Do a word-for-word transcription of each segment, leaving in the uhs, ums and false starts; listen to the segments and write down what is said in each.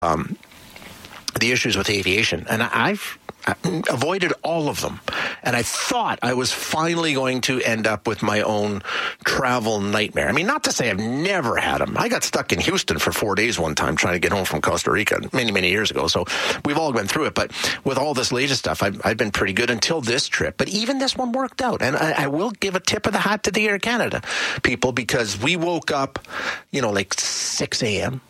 um, the issues with aviation, and I've avoided all of them. And I thought I was finally going to end up with my own travel nightmare. I mean, not to say I've never had them. I got stuck in Houston for four days one time trying to get home from Costa Rica many, many years ago. So we've all been through it. But with all this latest stuff, I've, I've been pretty good until this trip. But even this one worked out. And I, I will give a tip of the hat to the Air Canada people, because we woke up, you know, like six a.m.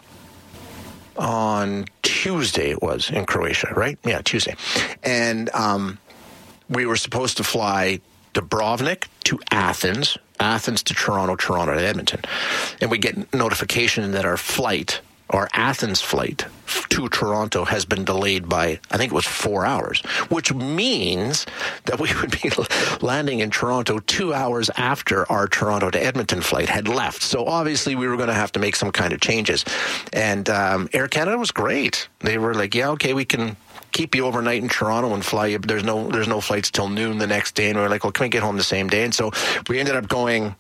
on Tuesday it was in Croatia, right? Yeah, Tuesday. And um, we were supposed to fly Dubrovnik to Athens, Athens to Toronto, Toronto to Edmonton. And we get notification that our flight, our Athens flight to Toronto has been delayed by, I think it was four hours, which means that we would be landing in Toronto two hours after our Toronto to Edmonton flight had left. So obviously we were going to have to make some kind of changes. And um, Air Canada was great. They were like, yeah, okay, we can keep you overnight in Toronto and fly you. But there's no, there's no flights till noon the next day. And we were like, well, can we get home the same day? And so we ended up going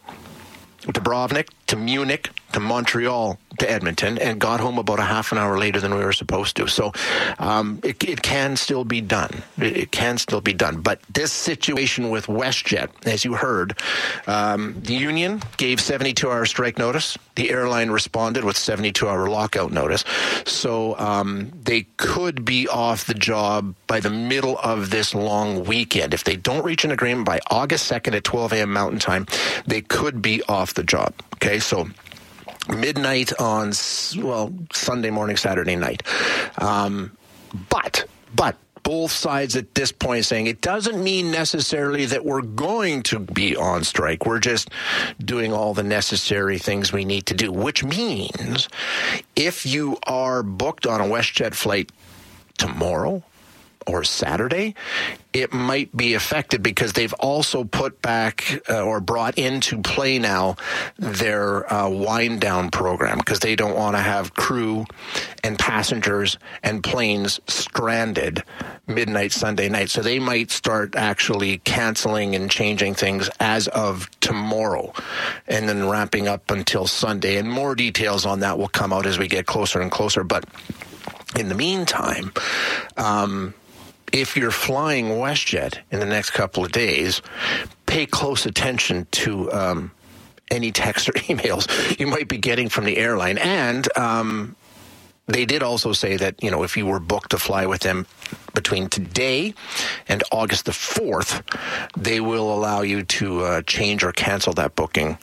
to Dubrovnik, to Munich, to Montreal, to Edmonton, and got home about a half an hour later than we were supposed to. So um, it, it can still be done. It, it can still be done. But this situation with WestJet, as you heard, um, the union gave seventy-two hour strike notice. The airline responded with seventy-two hour lockout notice. So um, they could be off the job by the middle of this long weekend. If they don't reach an agreement by August second at twelve a.m. Mountain Time, they could be off the job. Okay, so midnight on, well, Sunday morning, Saturday night. Um, but, but, both sides at this point saying it doesn't mean necessarily that we're going to be on strike. We're just doing all the necessary things we need to do, which means if you are booked on a WestJet flight tomorrow or Saturday, it might be affected because they've also put back uh, or brought into play now their uh, wind down program, because they don't want to have crew and passengers and planes stranded midnight Sunday night. So they might start actually canceling and changing things as of tomorrow and then ramping up until Sunday. And more details on that will come out as we get closer and closer. But in the meantime, um, if you're flying WestJet in the next couple of days, pay close attention to um, any text or emails you might be getting from the airline. And um, they did also say that, you know, if you were booked to fly with them between today and August the fourth, they will allow you to uh, change or cancel that booking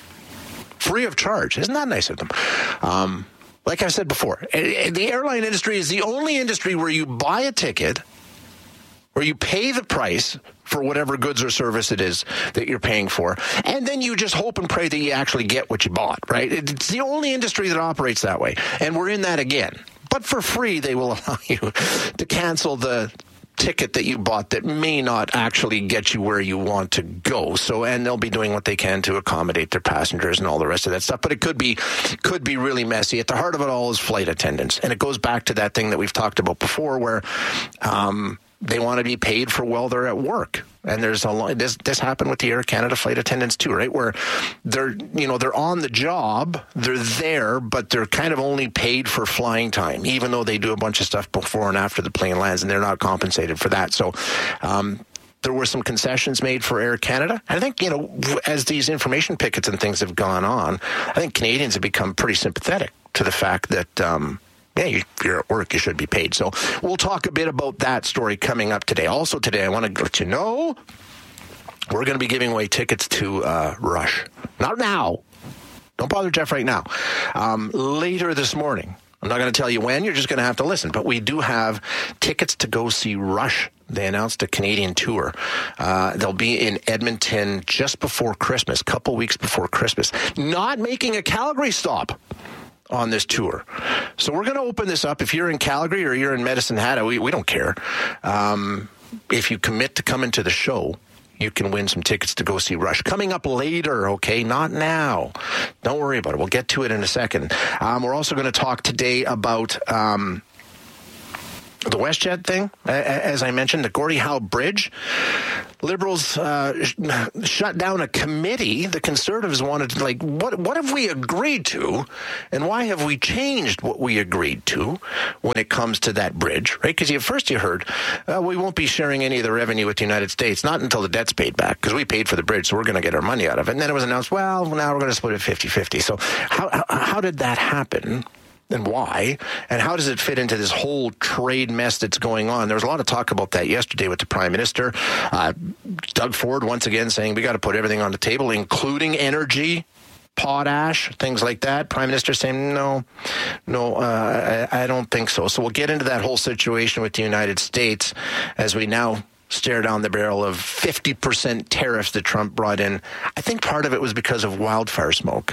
free of charge. Isn't that nice of them? Um, like I said before, the airline industry is the only industry where you buy a ticket, where you pay the price for whatever goods or service it is that you're paying for, and then you just hope and pray that you actually get what you bought, right? It's the only industry that operates that way, and we're in that again. But for free, they will allow you to cancel the ticket that you bought that may not actually get you where you want to go. So, and they'll be doing what they can to accommodate their passengers and all the rest of that stuff. But it could be, could be really messy. At the heart of it all is flight attendants. And it goes back to that thing that we've talked about before where, um, they want to be paid for while they're at work. And there's a lot, this, this happened with the Air Canada flight attendants too, right? Where they're, you know, they're on the job, they're there, but they're kind of only paid for flying time, even though they do a bunch of stuff before and after the plane lands, and they're not compensated for that. So, um, there were some concessions made for Air Canada. I think, you know, as these information pickets and things have gone on, I think Canadians have become pretty sympathetic to the fact that, um, yeah, you, if you're at work, you should be paid. So we'll talk a bit about that story coming up today. Also today, I want to let you know we're going to be giving away tickets to uh, Rush. Not now. Don't bother Jeff right now. Um, later this morning. I'm not going to tell you when. You're just going to have to listen. But we do have tickets to go see Rush. They announced a Canadian tour. Uh, they'll be in Edmonton just before Christmas, a couple weeks before Christmas. Not making a Calgary stop on this tour. So we're going to open this up. If you're in Calgary or you're in Medicine Hat, we, we don't care. Um, if you commit to coming to the show, you can win some tickets to go see Rush. Coming up later, okay? Not now. Don't worry about it. We'll get to it in a second. Um, we're also going to talk today about... Um, The WestJet thing, as I mentioned, the Gordie Howe Bridge, Liberals uh, sh- shut down a committee. The Conservatives wanted to, like, what what have we agreed to, and why have we changed what we agreed to when it comes to that bridge, right? Because at first you heard, uh, we won't be sharing any of the revenue with the United States, not until the debt's paid back, because we paid for the bridge, so we're going to get our money out of it. And then it was announced, well, now we're going to split it fifty-fifty. So how, how how did that happen? And why? And how does it fit into this whole trade mess that's going on? There was a lot of talk about that yesterday with the Prime Minister. Uh, Doug Ford, once again, saying we got to put everything on the table, including energy, potash, things like that. Prime Minister saying, no, no, uh, I, I don't think so. So we'll get into that whole situation with the United States as we now stare down the barrel of fifty percent tariffs that Trump brought in. I think part of it was because of wildfire smoke.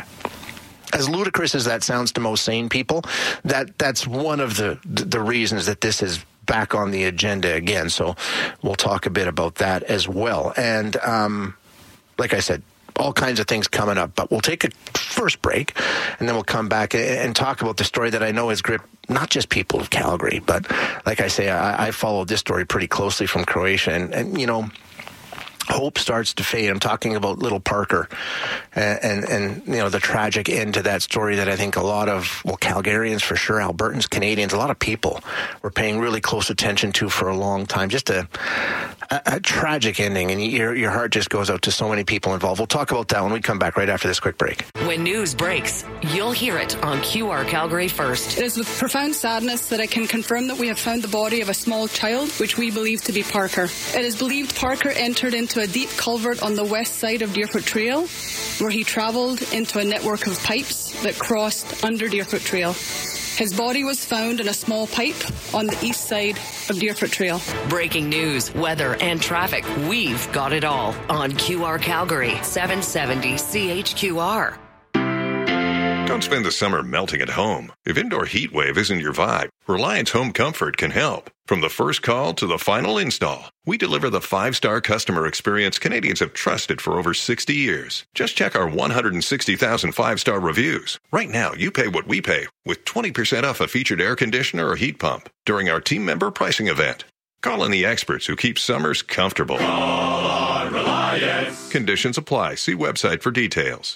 As ludicrous as that sounds to most sane people, that that's one of the the reasons that this is back on the agenda again. So we'll talk a bit about that as well. And um, like I said, all kinds of things coming up. But we'll take a first break, and then we'll come back and talk about the story that I know has gripped not just people of Calgary, but like I say, I, I followed this story pretty closely from Croatia. And, and you know, hope starts to fade. I'm talking about little Parker and, and, and, you know, the tragic end to that story that I think a lot of, well, Calgarians for sure, Albertans, Canadians, a lot of people were paying really close attention to for a long time. Just a, a, a tragic ending, and your, your heart just goes out to so many people involved. We'll talk about that when we come back right after this quick break. When news breaks, you'll hear it on Q R Calgary First. It is with profound sadness that I can confirm that we have found the body of a small child, which we believe to be Parker. It is believed Parker entered into a deep culvert on the west side of Deerfoot Trail, where he travelled into a network of pipes that crossed under Deerfoot Trail. His body was found in a small pipe on the east side of Deerfoot Trail. Breaking news, weather, and traffic. We've got it all on Q R Calgary, seven seventy C H Q R. Don't spend the summer melting at home. If indoor heat wave isn't your vibe, Reliance Home Comfort can help. From the first call to the final install, we deliver the five-star customer experience Canadians have trusted for over sixty years. Just check our one hundred sixty thousand five-star reviews. Right now, you pay what we pay with twenty percent off a featured air conditioner or heat pump during our team member pricing event. Call in the experts who keep summers comfortable. Call on Reliance. Conditions apply. See website for details.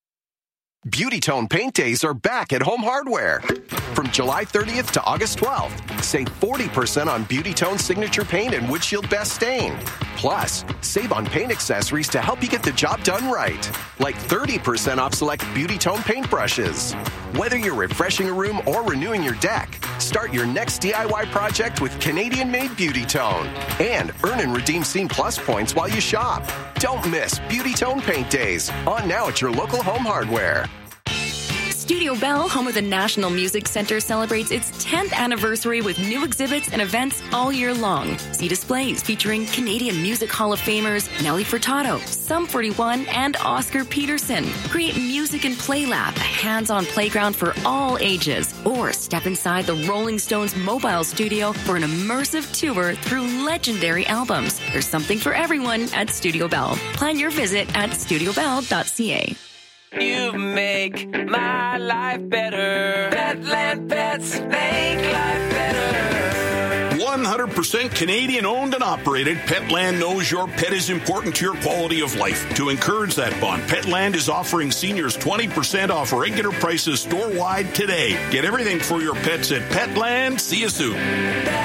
Beauty Tone Paint Days are back at Home Hardware. From July thirtieth to August twelfth, save forty percent on Beauty Tone Signature Paint and Windshield Best Stain. Plus, save on paint accessories to help you get the job done right, like thirty percent off select Beauty Tone paint brushes. Whether you're refreshing a room or renewing your deck, start your next D I Y project with Canadian-made Beauty Tone. And earn and redeem Scene Plus points while you shop. Don't miss Beauty Tone Paint Days, on now at your local Home Hardware. Studio Bell, home of the National Music Center, celebrates its tenth anniversary with new exhibits and events all year long. See displays featuring Canadian Music Hall of Famers Nelly Furtado, Sum forty-one, and Oscar Peterson. Create Music and Play Lab, a hands-on playground for all ages. Or step inside the Rolling Stones mobile studio for an immersive tour through legendary albums. There's something for everyone at Studio Bell. Plan your visit at studio bell dot c a. You make my life better. Petland Pets make life better. one hundred percent Canadian owned and operated, Petland knows your pet is important to your quality of life. To encourage that bond, Petland is offering seniors twenty percent off regular prices store-wide today. Get everything for your pets at Petland. See you soon.